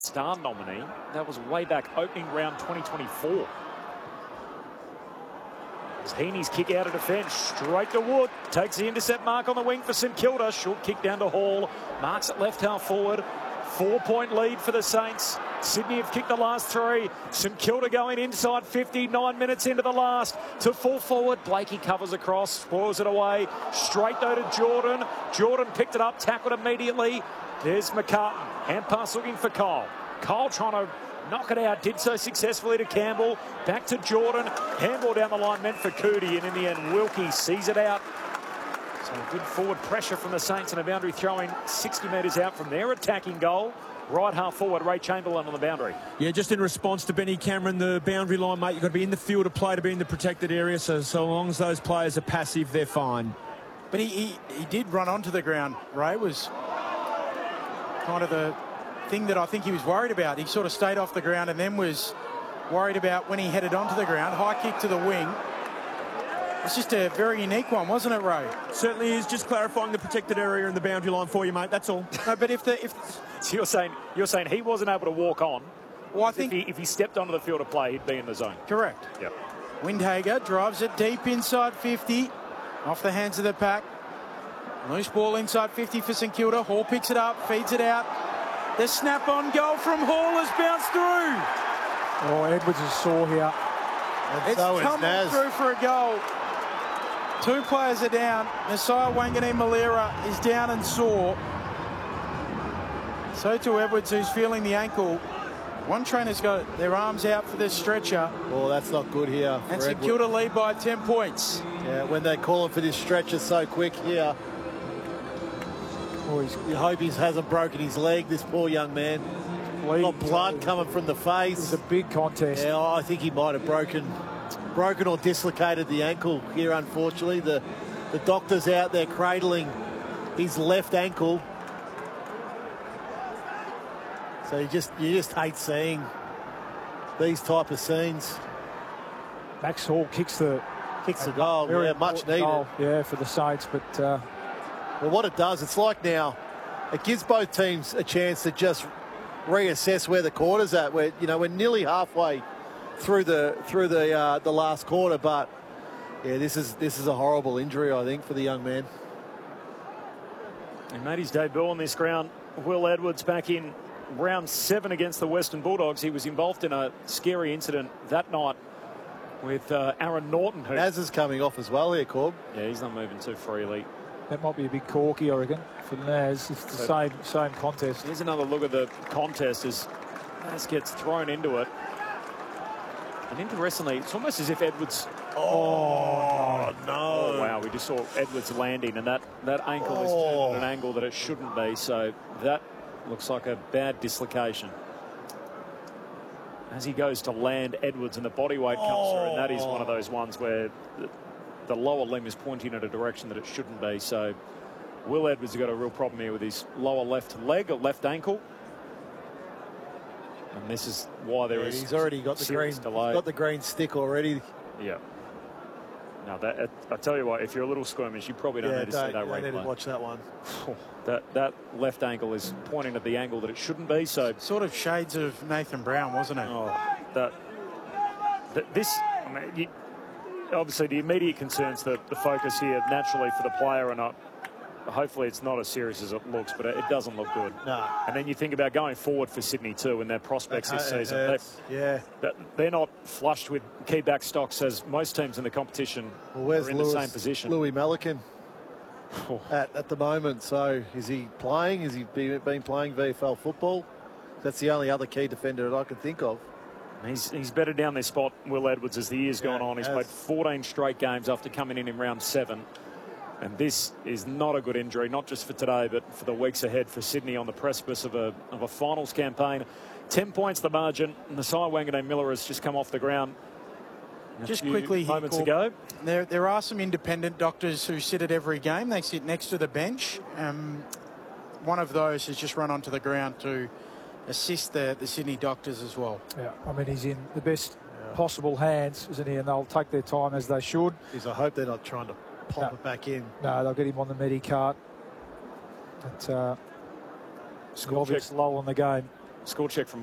Star nominee. That was way back opening round 2024. As Heaney's kick out of defence, straight to Wood. Takes the intercept mark on the wing for St Kilda. Short kick down to Hall. Marks it left half forward. 4-point lead for the Saints. Sydney have kicked the last three. St Kilda going inside 50, 9 minutes into the last. To full forward, Blakey covers across, spoils it away. Straight though to Jordan. Jordan picked it up, tackled immediately. There's McCartan. Hand pass looking for Cole. Cole trying to knock it out, did so successfully to Campbell. Back to Jordan. Handball down the line meant for Cootie, and in the end, Wilkie sees it out. So good forward pressure from the Saints, and a boundary throwing 60 metres out from their attacking goal. Right half forward, Ray Chamberlain on the boundary. Yeah, just in response to Benny Cameron, the boundary line, mate, you've got to be in the field of play to be in the protected area. So long as those players are passive, they're fine. But he did run onto the ground. Ray was kind of the thing that I think he was worried about. He sort of stayed off the ground and then was worried about when he headed onto the ground. High kick to the wing. It's just a very unique one, wasn't it, Ray? Certainly is. Just clarifying the protected area and the boundary line for you, mate. That's all. No, but if so you're saying he wasn't able to walk on. Well, I think if he stepped onto the field of play, he'd be in the zone. Correct. Yep. Windhager drives it deep inside 50, off the hands of the pack. Loose ball inside 50 for St Kilda. Hall picks it up, feeds it out. The snap-on goal from Hall has bounced through. Oh, Edwards is sore here. It's coming through for a goal. Two players are down. Nasiah Wanganeen-Malira is down and sore. So to Edwards, who's feeling the ankle. One trainer's got their arms out for this stretcher. Oh, that's not good here. And St Kilda lead by 10 points. Yeah, when they're calling for this stretcher so quick here. Oh, you hope he hasn't broken his leg, this poor young man. Got blood coming from the face. It was a big contest. Yeah, I think he might have broken or dislocated the ankle here, unfortunately. The doctor's out there cradling his left ankle. So you just hate seeing these type of scenes. Max Hall kicks the goal. Yeah, much needed. Goal, yeah, for the Saints. But well, what it does, it's like now, it gives both teams a chance to just reassess where the quarter's at. We're nearly halfway through the last quarter, but yeah, this is a horrible injury, I think, for the young man. He made his debut on this ground. Will Edwards back in round 7 against the Western Bulldogs. He was involved in a scary incident that night with Aaron Norton. Naz is coming off as well here, Corb. Yeah, he's not moving too freely. That might be a big corky, I reckon, for Naz. It's the same contest. Here's another look at the contest as Naz gets thrown into it. And interestingly, it's almost as if Edwards... Oh, no. Oh, wow, we just saw Edwards landing, and that ankle is turned at an angle that it shouldn't be, so that looks like a bad dislocation. As he goes to land Edwards and the body weight comes through, and that is one of those ones where the lower limb is pointing in a direction that it shouldn't be. So Will Edwards has got a real problem here with his lower left leg or left ankle. And this is why there is he's already got the green delay. Got the green stick already. Yeah. Now that I tell you what, if you're a little squirmish, you probably don't need to see that replay. Need to watch that one. That left ankle is pointing at the angle that it shouldn't be. So sort of shades of Nathan Brown, wasn't it? Oh, obviously the immediate concerns, the focus here naturally for the player, and hopefully it's not as serious as it looks, but it doesn't look good. No. And then you think about going forward for Sydney too and their prospects this season. They're not flushed with key back stocks as most teams in the competition are in the same position. Louis Melican at the moment. So is he playing? Has he been playing VFL football? That's the only other key defender that I can think of. He's better down this spot, Will Edwards, as the year's gone on. He's played 14 straight games after coming in round 7. And this is not a good injury, not just for today, but for the weeks ahead for Sydney on the precipice of a finals campaign. 10 points the margin. Nasiah Wanganeen-Miller has just come off the ground just quickly moments ago. There are some independent doctors who sit at every game. They sit next to the bench. One of those has just run onto the ground to assist the Sydney doctors as well. Yeah, I mean, he's in the best possible hands, isn't he? And they'll take their time as they should. I hope they're not trying to pop it back in. No, they'll get him on the Medicart. But obvious lull in the game. Score check from